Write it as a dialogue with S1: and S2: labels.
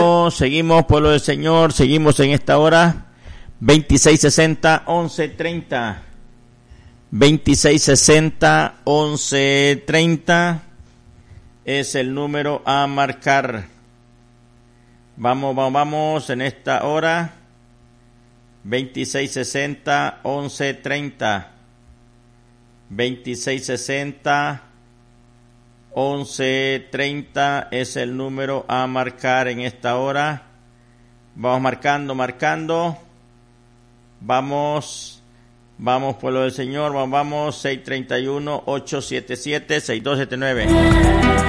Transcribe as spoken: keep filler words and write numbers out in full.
S1: Seguimos, pueblo del Señor, seguimos en esta hora. veintiséis sesenta, once treinta. veintiséis sesenta, once treinta es el número a marcar. Vamos, vamos, vamos en esta hora. veintiséis sesenta, once treinta. veintiséis sesenta, once treinta es el número a marcar en esta hora. Vamos marcando, marcando. Vamos, vamos, pueblo del Señor, vamos, vamos, seis tres uno, ocho siete siete, seis dos siete nueve.